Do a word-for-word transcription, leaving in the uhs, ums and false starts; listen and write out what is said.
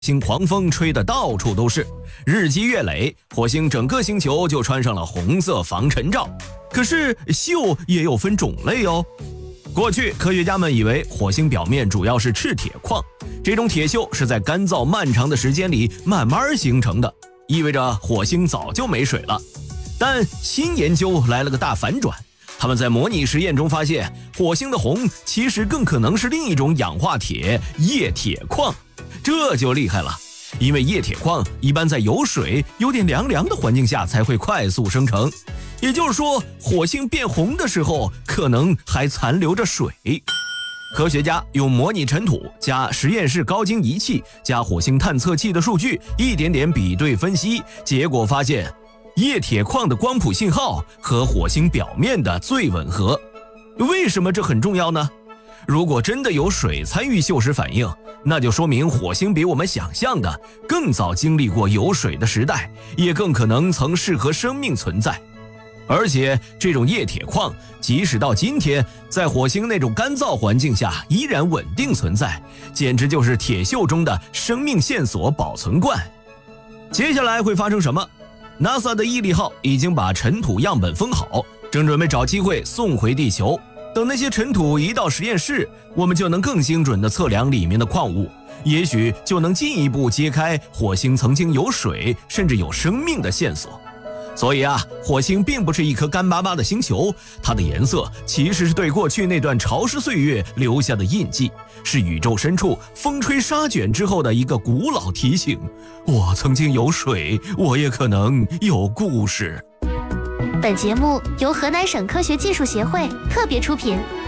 星狂风吹得到处都是，日积月累，火星整个星球就穿上了红色防尘罩。可是锈也有分种类哦。过去科学家们以为火星表面主要是赤铁矿，这种铁锈是在干燥漫长的时间里慢慢形成的，意味着火星早就没水了。但新研究来了个大反转，他们在模拟实验中发现，火星的红其实更可能是另一种氧化铁液铁矿。这就厉害了，因为液铁矿一般在有水、有点凉凉的环境下才会快速生成，也就是说，火星变红的时候可能还残留着水。科学家用模拟尘土加实验室高精仪器加火星探测器的数据一点点比对分析，结果发现液铁矿的光谱信号和火星表面的最吻合。为什么这很重要呢？如果真的有水参与锈蚀反应，那就说明火星比我们想象的更早经历过有水的时代，也更可能曾适合生命存在。而且这种液铁矿即使到今天，在火星那种干燥环境下依然稳定存在，简直就是铁锈中的生命线索保存罐。接下来会发生什么？ NASA 的毅力号已经把尘土样本封好，正准备找机会送回地球。等那些尘土移到实验室，我们就能更精准地测量里面的矿物，也许就能进一步揭开火星曾经有水甚至有生命的线索。所以啊，火星并不是一颗干巴巴的星球，它的颜色其实是对过去那段潮湿岁月留下的印记，是宇宙深处风吹沙卷之后的一个古老提醒。我曾经有水，我也可能有故事。 本节目由河南省科学技术协会特别出品。